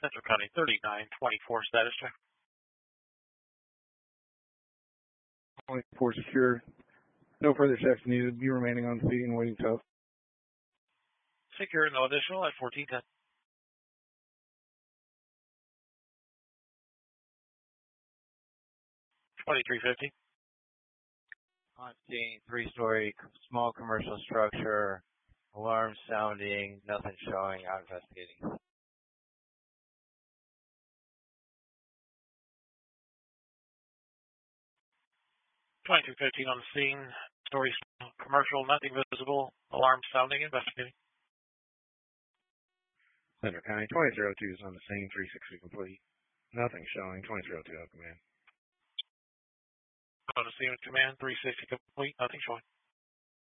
Central County 3924 status check. 24 secure. No further checks needed. Be remaining on scene waiting tow. Secure, no additional at 1410. $23.50. On scene, 3-story small commercial structure, alarm sounding, nothing showing, out investigating. $22.15 on the scene, story commercial, nothing visible, alarm sounding, investigating. Central County 2302 is on the scene, 360 complete. Nothing showing, 2302 out command. On the scene with command, 360 complete, nothing showing.